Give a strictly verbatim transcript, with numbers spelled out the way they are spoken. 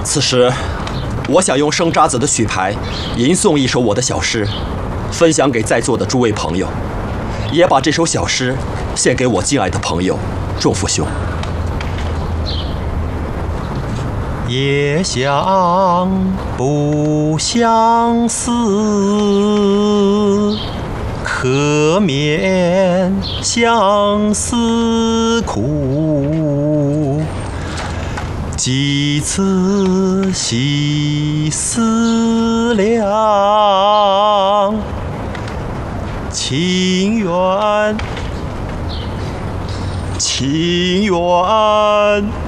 此时，我想用生渣子的曲牌吟诵一首我的小诗，分享给在座的诸位朋友，也把这首小诗献给我敬爱的朋友仲父兄。 夜想不相思，可免相思苦。几次细思量，情缘，情缘。